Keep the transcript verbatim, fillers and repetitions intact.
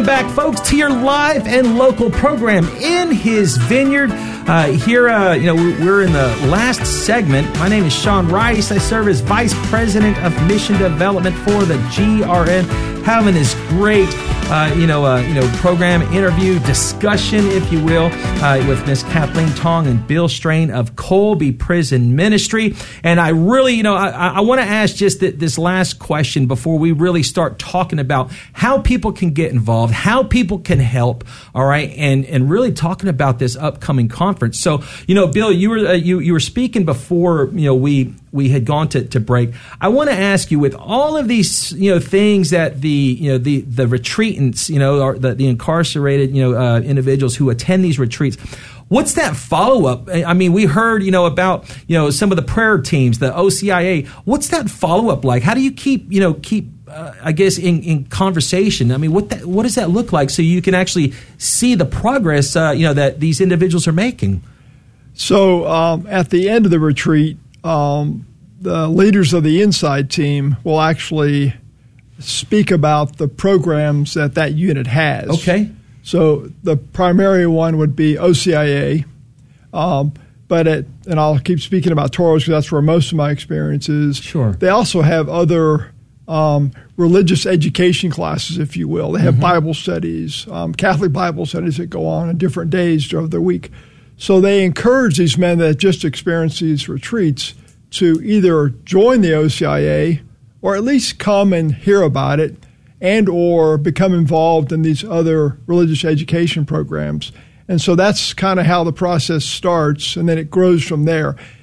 Welcome back, folks, to your live and local program in his vineyard. Uh, here, uh, you know, we're in the last segment. My name is Sean Rice. I serve as Vice President of Mission Development for the G R N. Having this great, uh, you know, uh, you know, program interview discussion, if you will, uh, with Miss Kathleen Tong and Bill Strain of Colby Prison Ministry. And I really, you know, I, I want to ask just th- this last question before we really start talking about how people can get involved, how people can help. All right, and and really talking about this upcoming conference. So, you know, Bill, you were uh, you you were speaking before, you know, we. we had gone to, to break. I want to ask you, with all of these, you know, things that the, you know, the, the retreatants, you know, or the, the incarcerated, you know, uh, individuals who attend these retreats, what's that follow-up? I mean, we heard, you know, about, you know, some of the prayer teams, the O C I A. What's that follow-up like? How do you keep, you know, keep, uh, I guess, in, in conversation? I mean, what that, what does that look like so you can actually see the progress, uh, you know, that these individuals are making? So um, at the end of the retreat, Um, the leaders of the inside team will actually speak about the programs that that unit has. Okay. So the primary one would be O C I A, um, but it, and I'll keep speaking about Toros because that's where most of my experience is. Sure. They also have other um, religious education classes, if you will. They have mm-hmm. Bible studies, um, Catholic Bible studies that go on on different days of the week. So they encourage these men that just experienced these retreats to either join the O C I A or at least come and hear about it and or become involved in these other religious education programs. And so that's kind of how the process starts, and then it grows from there.